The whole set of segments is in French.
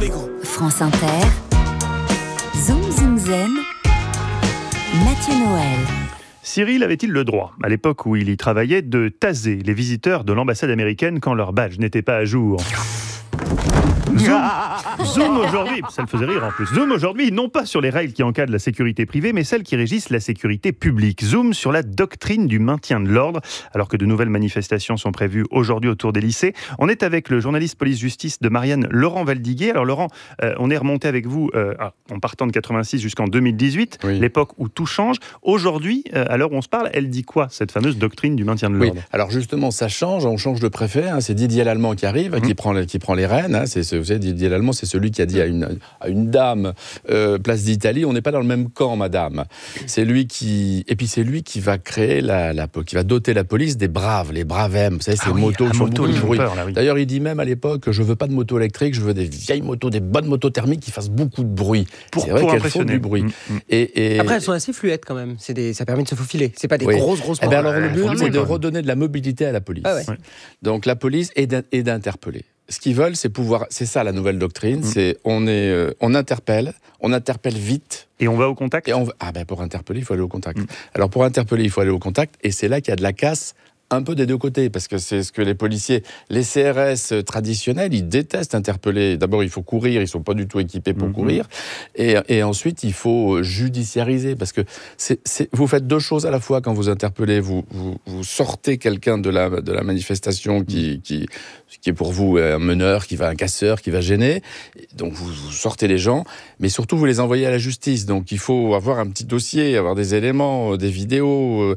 France Inter, Zoom Zoom Zen, Mathieu Noël. Cyril avait-il le droit, à l'époque où il y travaillait, de taser les visiteurs de l'ambassade américaine quand leur badge n'était pas à jour ? Zoom aujourd'hui, ça le faisait rire en plus. Zoom aujourd'hui, non pas sur les règles qui encadrent la sécurité privée, mais celles qui régissent la sécurité publique. Zoom sur la doctrine du maintien de l'ordre, alors que de nouvelles manifestations sont prévues aujourd'hui autour des lycées. On est avec le journaliste police-justice de Marianne, Laurent Valdiguier. Alors Laurent, on est remonté avec vous en partant de 86 jusqu'en 2018, oui. L'époque où tout change. Aujourd'hui, à l'heure où on se parle, elle dit quoi, cette fameuse doctrine du maintien de l'ordre ? Oui. Alors justement, ça change, on change de préfet, c'est Didier Lallemand qui arrive, qui prend les rênes, vous savez, Didier Lallemand, c'est celui qui a dit à une dame, place d'Italie, on n'est pas dans le même camp, madame. C'est lui qui va créer qui va doter la police des braves, les braves M, vous savez, ces motos qui font beaucoup de bruit. Peur, là, oui. D'ailleurs, il dit même à l'époque, je veux pas de moto électrique, je veux des vieilles motos, des bonnes motos thermiques qui fassent beaucoup de bruit. C'est vrai qu'elles font du bruit. Et après, elles sont assez fluettes quand même. Ça permet de se faufiler. C'est pas des grosses. Alors le but, c'est de redonner de la mobilité à la police. Ah ouais. Donc la police est d'interpeller. Ce qu'ils veulent, c'est ça la nouvelle doctrine, c'est on interpelle vite. Et on va au contact ? Pour interpeller, il faut aller au contact. Alors pour interpeller, il faut aller au contact, et c'est là qu'il y a de la casse un peu des deux côtés, parce que c'est ce que les policiers, les CRS traditionnels, ils détestent interpeller. D'abord, il faut courir, ils ne sont pas du tout équipés pour courir, et ensuite, il faut judiciariser, parce que vous faites deux choses à la fois quand vous interpellez. Vous sortez quelqu'un de la manifestation qui est pour vous un meneur, un casseur, qui va gêner, donc vous sortez les gens, mais surtout vous les envoyez à la justice. Donc il faut avoir un petit dossier, avoir des éléments, des vidéos,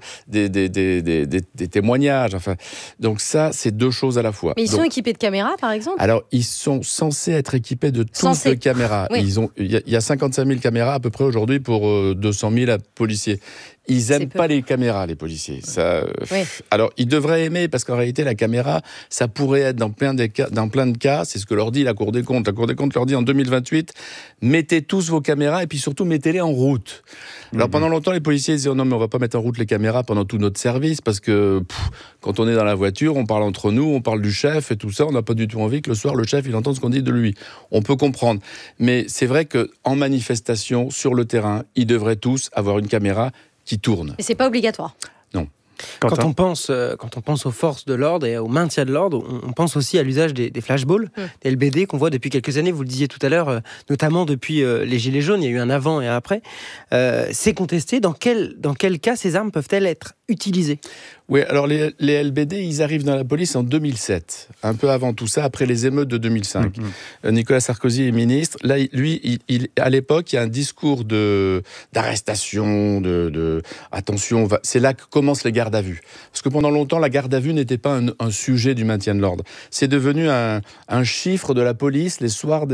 des témoignages. Enfin, donc ça, c'est deux choses à la fois. Mais ils sont équipés de caméras, par exemple ? Alors, ils sont censés être équipés de toutes les caméras. Oui. Il y a 55 000 caméras à peu près aujourd'hui pour 200 000 policiers. Ils n'aiment pas les caméras, les policiers. Alors, ils devraient aimer, parce qu'en réalité, la caméra, ça pourrait être dans plein de cas, c'est ce que leur dit la Cour des comptes. La Cour des comptes leur dit en 2028, mettez tous vos caméras, et puis surtout, mettez-les en route. Alors, pendant longtemps, les policiers disaient, non, mais on ne va pas mettre en route les caméras pendant tout notre service, parce que quand on est dans la voiture, on parle entre nous, on parle du chef et tout ça, on n'a pas du tout envie que le soir, le chef, il entende ce qu'on dit de lui. On peut comprendre. Mais c'est vrai qu'en manifestation, sur le terrain, ils devraient tous avoir une caméra qui tourne. Mais c'est pas obligatoire. Non. Quand on pense aux forces de l'ordre et au maintien de l'ordre, on pense aussi à l'usage des flashballs, des LBD qu'on voit depuis quelques années. Vous le disiez tout à l'heure, notamment depuis les Gilets jaunes, il y a eu un avant et un après. C'est contesté. Dans quel cas ces armes peuvent-elles être utilisées ? Oui, alors les LBD, ils arrivent dans la police en 2007, un peu avant tout ça, après les émeutes de 2005. Nicolas Sarkozy est ministre. Là, lui, à l'époque, il y a un discours d'arrestation, attention, c'est là que commencent les gardes à vue. Parce que pendant longtemps, la garde à vue n'était pas un sujet du maintien de l'ordre. C'est devenu un chiffre de la police les soirs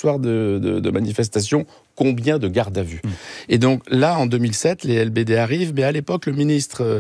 de manifestations. Combien de gardes à vue ? Et donc là, en 2007, les LBD arrivent, mais à l'époque, le ministre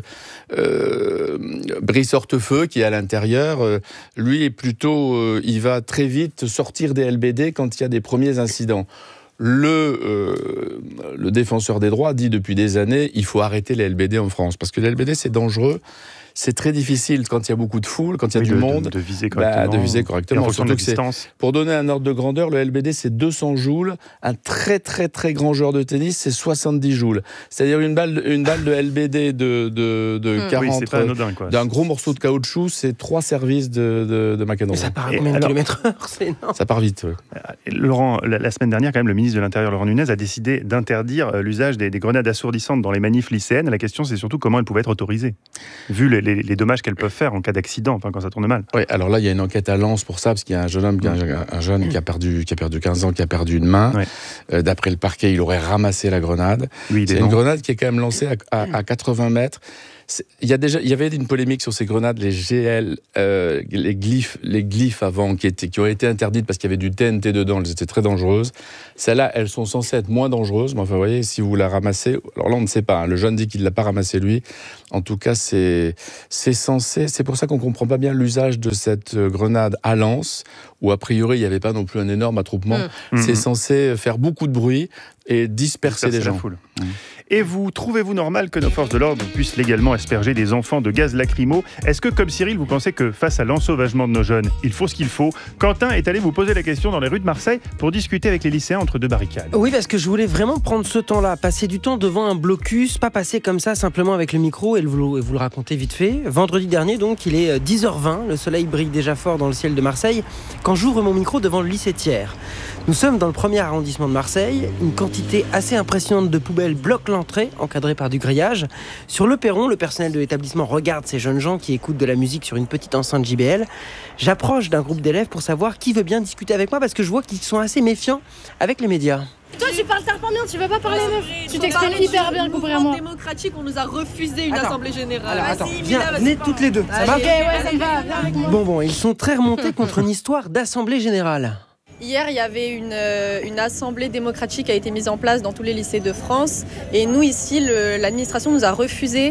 Brice Hortefeux, qui est à l'intérieur, lui est plutôt, il va très vite sortir des LBD quand il y a des premiers incidents. Le défenseur des droits dit depuis des années, il faut arrêter les LBD en France, parce que les LBD, c'est dangereux. C'est très difficile quand il y a beaucoup de foule, quand il y a du monde, de viser correctement. Surtout que pour donner un ordre de grandeur, le LBD, c'est 200 joules. Un très, très, très grand joueur de tennis, c'est 70 joules. C'est-à-dire une balle de LBD de 40, c'est pas anodin, quoi. D'un gros morceau de caoutchouc, c'est 3 services de McEnroe. Mais ça part à combien de kilomètres-heure ? Ça part vite, Laurent, la semaine dernière, quand même, le ministre de l'Intérieur, Laurent Nunez, a décidé d'interdire l'usage des grenades assourdissantes dans les manifs lycéennes. La question, c'est surtout comment elles pouvaient être autorisées, vu les dommages qu'elles peuvent faire en cas d'accident, quand ça tourne mal. Oui, alors là, il y a une enquête à Lens pour ça, parce qu'il y a un jeune homme, un jeune qui a perdu 15 ans, qui a perdu une main. D'après le parquet, il aurait ramassé la grenade. C'est une grenade qui est quand même lancée à 80 mètres. Il y avait une polémique sur ces grenades, les GL, les glyphes avant, qui ont été interdites parce qu'il y avait du TNT dedans, elles étaient très dangereuses. Celles-là, elles sont censées être moins dangereuses, mais enfin, vous voyez, si vous la ramassez, alors là, on ne sait pas, le jeune dit qu'il ne l'a pas ramassé lui. En tout cas, c'est censé, c'est pour ça qu'on ne comprend pas bien l'usage de cette grenade à Lens, où a priori il n'y avait pas non plus un énorme attroupement. C'est censé faire beaucoup de bruit et disperser les gens. La foule. Et trouvez-vous normal que nos forces de l'ordre puissent légalement asperger des enfants de gaz lacrymo ? Est-ce que, comme Cyril, vous pensez que face à l'ensauvagement de nos jeunes, il faut ce qu'il faut ? Quentin est allé vous poser la question dans les rues de Marseille pour discuter avec les lycéens entre deux barricades. Oui, parce que je voulais vraiment prendre ce temps-là, passer du temps devant un blocus, pas passer comme ça simplement avec le micro et vous le raconter vite fait. Vendredi dernier, donc, il est 10h20, le soleil brille déjà fort dans le ciel de Marseille, quand j'ouvre mon micro devant le lycée Thiers. Nous sommes dans le premier arrondissement de Marseille. Une quantité assez impressionnante de poubelles bloque l'entrée, encadrée par du grillage. Sur le perron, le personnel de l'établissement regarde ces jeunes gens qui écoutent de la musique sur une petite enceinte JBL. J'approche d'un groupe d'élèves pour savoir qui veut bien discuter avec moi parce que je vois qu'ils sont assez méfiants avec les médias. Toi, tu parles tellement bien, tu veux pas parler meuf. Tu t'exprimes hyper bien comparé à moi. Démocratique, on nous a refusé une assemblée générale. Alors, attends, venez toutes les deux. Ça va ? Ok, ouais, ça me va. Viens avec moi. Bon, ils sont très remontés contre une histoire d'assemblée générale. Hier, il y avait une assemblée démocratique qui a été mise en place dans tous les lycées de France. Et nous, ici, l'administration nous a refusé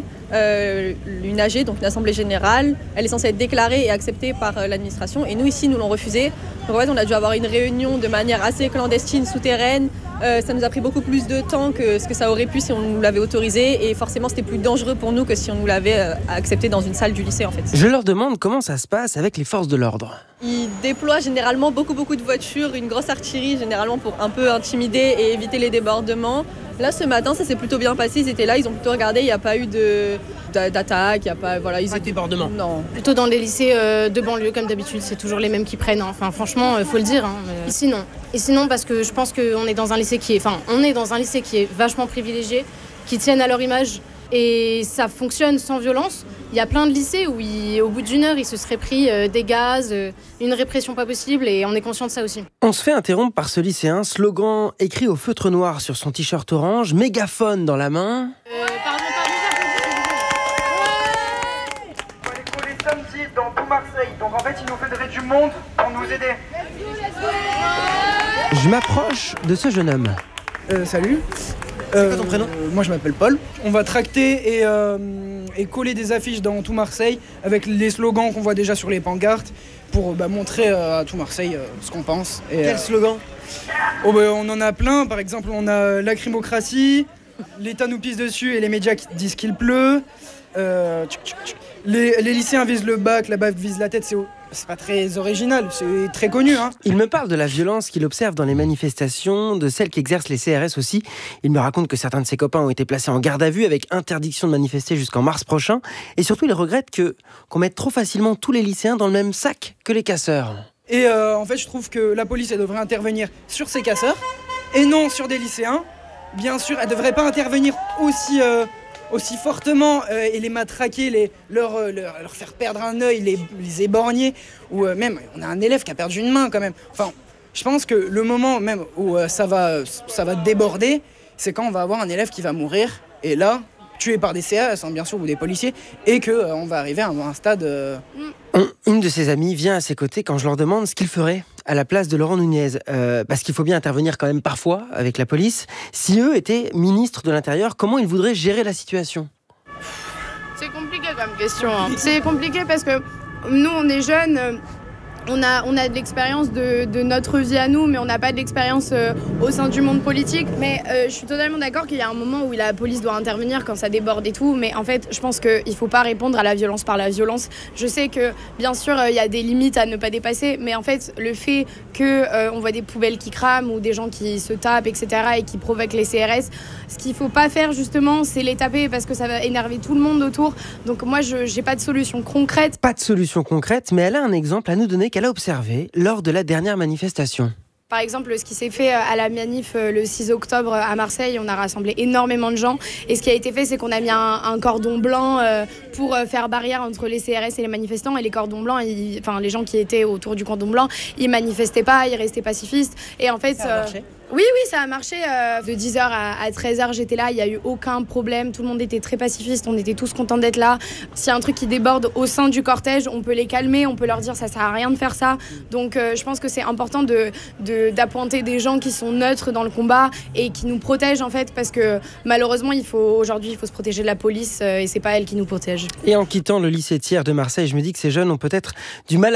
une AG, donc une assemblée générale. Elle est censée être déclarée et acceptée par l'administration. Et nous, ici, nous l'ont refusée. Donc en fait, on a dû avoir une réunion de manière assez clandestine, souterraine. Ça nous a pris beaucoup plus de temps que ce que ça aurait pu si on nous l'avait autorisé. Et forcément, c'était plus dangereux pour nous que si on nous l'avait accepté dans une salle du lycée, en fait. Je leur demande comment ça se passe avec les forces de l'ordre. Ils déploient généralement beaucoup de voitures, une grosse artillerie généralement pour un peu intimider et éviter les débordements. Là, ce matin, ça s'est plutôt bien passé. Ils étaient là, ils ont plutôt regardé. Il n'y a pas eu d'attaque, il n'y a pas... Voilà, pas de débordement. Non. Plutôt dans les lycées de banlieue, comme d'habitude, c'est toujours les mêmes qui prennent. Enfin, franchement, faut le dire. Ici, non. Ici, non, parce que je pense qu'on est dans un lycée qui est vachement privilégié, qui tiennent à leur image. Et ça fonctionne sans violence. Il y a plein de lycées où, au bout d'une heure, ils se seraient pris des gaz, une répression pas possible, et on est conscient de ça aussi. On se fait interrompre par ce lycéen, slogan écrit au feutre noir sur son t-shirt orange, mégaphone dans la main. Pardon. On va l'école samedi dans tout Marseille. Donc en fait, il nous faudrait du monde pour nous aider. Je m'approche de ce jeune homme. Salut. C'est quoi ton prénom ? Moi je m'appelle Paul. On va tracter et coller des affiches dans tout Marseille avec les slogans qu'on voit déjà sur les pancartes pour montrer à tout Marseille ce qu'on pense. Et, Quel slogan ? On en a plein. Par exemple, on a lacrymocratie, l'État nous pisse dessus et les médias qui disent qu'il pleut. Les lycéens visent le bac, la baffe vise la tête. C'est pas très original, c'est très connu. Il me parle de la violence qu'il observe dans les manifestations, de celles qu'exercent les CRS aussi. Il me raconte que certains de ses copains ont été placés en garde à vue avec interdiction de manifester jusqu'en mars prochain. Et surtout, il regrette qu'on mette trop facilement tous les lycéens dans le même sac que les casseurs. Et en fait, je trouve que la police, elle devrait intervenir sur ces casseurs et non sur des lycéens. Bien sûr, elle devrait pas intervenir aussi fortement et les matraquer, leur faire perdre un œil, les éborgner, ou même, on a un élève qui a perdu une main quand même. Enfin, je pense que le moment même où ça va déborder, c'est quand on va avoir un élève qui va mourir, et là, tué par des CRS, bien sûr, ou des policiers, et qu'on va arriver à un stade... Une de ses amies vient à ses côtés quand je leur demande ce qu'il ferait à la place de Laurent Nunez, parce qu'il faut bien intervenir quand même parfois avec la police. Si eux étaient ministres de l'Intérieur, comment ils voudraient gérer la situation ? C'est compliqué comme question. C'est compliqué parce que nous, on est jeunes, on a de l'expérience de notre vie à nous, mais on n'a pas de l'expérience au sein du monde politique. Mais je suis totalement d'accord qu'il y a un moment où la police doit intervenir quand ça déborde et tout. Mais en fait, je pense qu'il ne faut pas répondre à la violence par la violence. Je sais que, bien sûr, il y a des limites à ne pas dépasser. Mais en fait, le fait qu'on voit des poubelles qui crament ou des gens qui se tapent, etc. et qui provoquent les CRS, ce qu'il ne faut pas faire, justement, c'est les taper parce que ça va énerver tout le monde autour. Donc moi, je n'ai pas de solution concrète. Pas de solution concrète, mais elle a un exemple à nous donner qu'elle a observé lors de la dernière manifestation. Par exemple, ce qui s'est fait à la manif le 6 octobre à Marseille, on a rassemblé énormément de gens. Et ce qui a été fait, c'est qu'on a mis un cordon blanc pour faire barrière entre les CRS et les manifestants. Et les cordons blancs, les gens qui étaient autour du cordon blanc, ils manifestaient pas, ils restaient pacifistes. Et en fait... Ça a marché ? Oui, ça a marché. De 10h à 13h, j'étais là, il n'y a eu aucun problème. Tout le monde était très pacifiste, on était tous contents d'être là. S'il y a un truc qui déborde au sein du cortège, on peut les calmer, on peut leur dire ça sert à rien de faire ça. Donc je pense que c'est important d'appointer des gens qui sont neutres dans le combat et qui nous protègent en fait, parce que malheureusement, aujourd'hui, il faut se protéger de la police et c'est pas elle qui nous protège. Et en quittant le lycée Thiers de Marseille, je me dis que ces jeunes ont peut-être du mal